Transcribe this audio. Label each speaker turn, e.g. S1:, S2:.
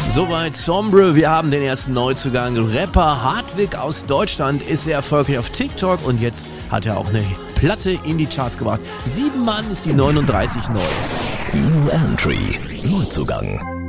S1: Soweit Sombre, wir haben den ersten Neuzugang. Rapper Hartwig aus Deutschland ist sehr erfolgreich auf TikTok und jetzt hat er auch eine Platte in die Charts gebracht. 7 Mann ist die 39 neu.
S2: New Entry, Neuzugang.